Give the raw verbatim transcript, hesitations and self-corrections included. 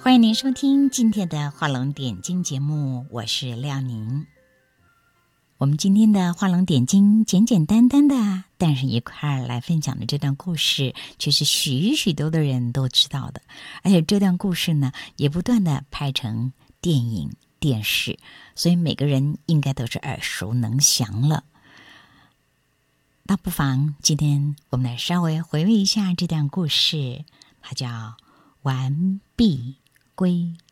欢迎您收听今天的画龙点睛节目，我是廖宁。我们今天的画龙点睛简简单单的，但是一块儿来分享的这段故事，却是许许多多人都知道的，而且这段故事呢，也不断的拍成电影、电视，所以每个人应该都是耳熟能详了。那不妨今天我们来稍微回味一下这段故事，它叫《完璧归